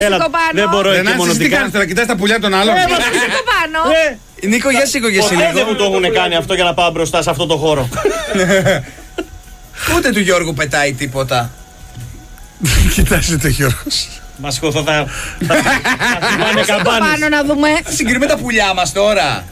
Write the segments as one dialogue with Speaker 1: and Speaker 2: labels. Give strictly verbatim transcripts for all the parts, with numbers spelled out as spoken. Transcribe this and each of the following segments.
Speaker 1: Δεν μπορώ εκεί μονοτικά.
Speaker 2: Τι κάνεις τώρα, κοιτάς τα πουλιά των άλλων.
Speaker 3: Σήκω πάνω.
Speaker 2: Νίκο, για σήκω και εσύ.
Speaker 1: Ποτέ δεν μου το έχουν κάνει αυτό για να πάω μπροστά σε αυτό το χώρο.
Speaker 2: Ούτε του Γιώργου πετάει τίποτα. Κοιτάξτε το Γιώργος.
Speaker 1: Μα σηκωθώ, θα. Πάνε
Speaker 3: Σήκω
Speaker 1: καμπάνες.
Speaker 3: πάνω να δούμε.
Speaker 2: Συγκρίνουμε τα πουλιά μας τώρα.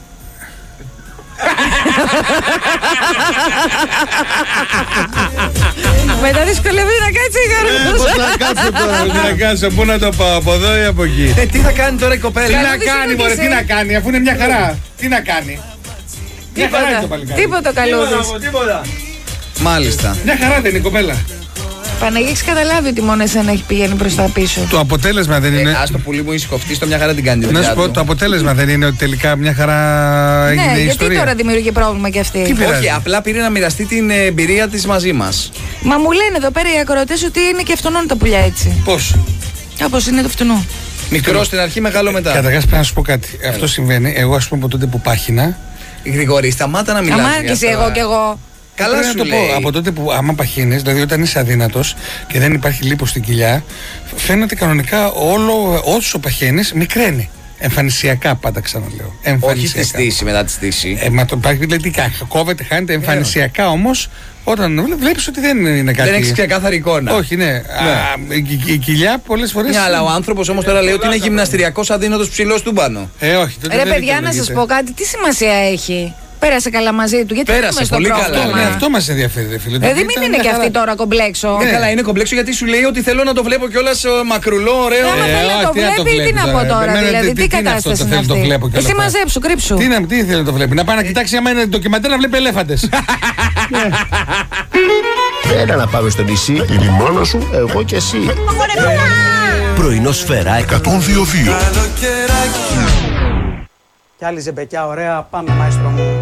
Speaker 3: Μετά δυσκολεύεται να κάτσει η Γιώργος.
Speaker 2: Πώς θα κάτσω τώρα, τι να κάτσω, πού να το πάω, από εδώ ή από εκεί. Ε, τι θα κάνει τώρα η κοπέλα. Τι να κάνει, μωρέ, τι να κάνει, αφού είναι μια χαρά. Τι να κάνει. Μια χαρά είναι το παλικάρι.
Speaker 3: Τίποτα καλούδης.
Speaker 2: Τίποτα. Μάλιστα. Μια χαρά δεν είναι η κοπέλα.
Speaker 3: Παναγί, έχεις καταλάβει ότι μόνο εσένα έχει πηγαίνει προς τα πίσω.
Speaker 4: Το αποτέλεσμα δεν είναι.
Speaker 2: Ε, ας το πουλί μου ήσυχο, το μια χαρά την κάνει.
Speaker 4: Να σου πω, το αποτέλεσμα δεν είναι ότι τελικά μια χαρά έγινε
Speaker 3: Ναι,
Speaker 4: η
Speaker 3: γιατί
Speaker 4: ιστορία.
Speaker 3: τώρα δημιουργεί πρόβλημα κι αυτή.
Speaker 2: Όχι, απλά πήρε να μοιραστεί την εμπειρία της μαζί μας.
Speaker 3: Μα μου λένε εδώ πέρα οι ακροατές ότι είναι και αυτονών τα πουλιά έτσι.
Speaker 2: Πώς.
Speaker 3: Όπως είναι το φτηνό.
Speaker 2: Μικρό στην αρχή, μεγάλο μετά.
Speaker 4: Καταρχάς πρέπει να σου πω κάτι. Έλα. Αυτό συμβαίνει. Εγώ, ας πούμε, από τότε που πάχυνα.
Speaker 2: Γρηγόρη, σταμάτα να μιλάς.
Speaker 3: Αμά και εσύ, εγώ κι εγώ.
Speaker 2: Καλά
Speaker 4: Πρέπει
Speaker 2: σου
Speaker 4: να το
Speaker 2: λέει.
Speaker 4: πω. Από τότε που άμα παχύνεις, δηλαδή όταν είσαι αδύνατος και δεν υπάρχει λίπος στην κοιλιά, φαίνεται κανονικά όλο όσο παχαίνεις μικραίνει. Εμφανισιακά πάντα ξαναλέω.
Speaker 2: Όχι τη στήση, μετά τη στήση.
Speaker 4: Ε, μα το υπάρχει, δηλαδή κόβεται, χάνεται εμφανισιακά όμως. Όταν βλέπεις ότι δεν είναι κάτι.
Speaker 2: Δεν έχεις ξεκάθαρη εικόνα.
Speaker 4: Όχι, ναι. ναι. Α, η, η κοιλιά πολλές φορές.
Speaker 2: Ναι, αλλά ο άνθρωπος όμως τώρα λέει ότι είναι γυμναστηριακός αδύνατος ψηλός του πάνω.
Speaker 4: Ε, όχι. Τότε
Speaker 3: Ρε
Speaker 4: δεν
Speaker 3: παιδιά, να σας πω κάτι, τι σημασία έχει. Πέρασε καλά μαζί του. Γιατί
Speaker 2: Πέρασε
Speaker 3: έχουμε στο
Speaker 2: πολύ καλά,
Speaker 3: πρόβλημα.
Speaker 4: Ναι, αυτό μας ενδιαφέρει, ρε φίλε.
Speaker 3: Δηλαδή μην είναι και αυτή τώρα κομπλέξο.
Speaker 2: Ναι, καλά, είναι κομπλέξο γιατί σου λέει ότι θέλω να το βλέπω κιόλας μακρουλό, ωραίο.
Speaker 3: Άμα
Speaker 4: Ε,
Speaker 3: θέλει να
Speaker 4: όχι,
Speaker 3: το
Speaker 4: τι να το
Speaker 3: βλέπει, τι
Speaker 4: βλέπει
Speaker 3: να
Speaker 4: τώρα,
Speaker 3: πω τώρα,
Speaker 4: εμένα
Speaker 3: δηλαδή,
Speaker 4: τι-
Speaker 3: τι
Speaker 4: τι είναι αυτό
Speaker 3: κατάσταση
Speaker 4: το
Speaker 3: είναι
Speaker 4: θέλει, το
Speaker 3: αυτή.
Speaker 4: βλέπω κι όλα
Speaker 3: Εσύ
Speaker 4: αυτά.
Speaker 3: μαζέψου, κρύψου.
Speaker 4: Τι, να, τι θέλει να το βλέπει, να πάει να κοιτάξει άμα είναι ντοκιμαντέρ να βλέπει ελέφαντες.
Speaker 5: Έλα να πάμε στο νησί. Είναι η μάνα σου, εγώ και εσύ. Πρωινό Σφαίρα εκατόν δύο δύο.
Speaker 6: Κι άλλη ζεμπεκιά ωραία, πάμε μάιστρο μου.